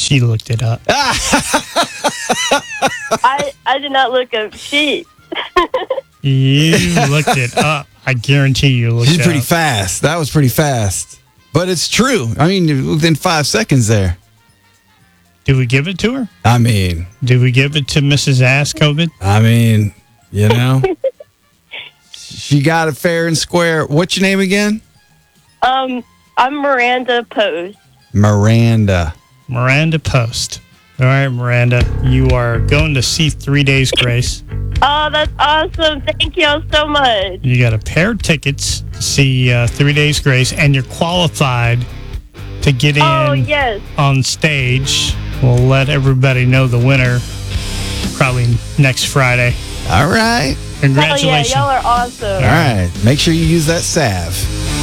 She looked it up. I did not look up sheep. You looked it up. I guarantee you looked She's it pretty up. fast. That was pretty fast. But it's true. I mean, within 5 seconds there. Did we give it to her? I mean, Did we give it to Mrs. Ass COVID? you know. She got it fair and square. What's your name again? I'm Miranda Post. Miranda. Miranda Post. All right, Miranda, you are going to see 3 Days Grace. Oh, that's awesome. Thank y'all so much. You got a pair of tickets to see 3 Days Grace, and you're qualified to get in Oh, yes. on stage. We'll let everybody know the winner probably next Friday. All right. Congratulations. Oh, yeah, y'all are awesome. All right. Make sure you use that salve.